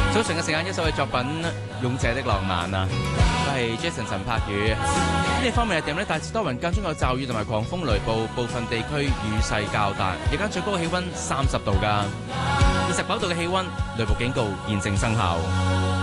早晨嘅時間，一首嘅作品《勇者的浪漫》啊，都係 Jason 陳柏宇。天氣方面係點呢？大致多雲，間中有驟雨同埋狂風雷暴，部分地區雨勢較大。日間最高氣溫30度㗎，29度嘅氣溫，雷暴警告現正生效。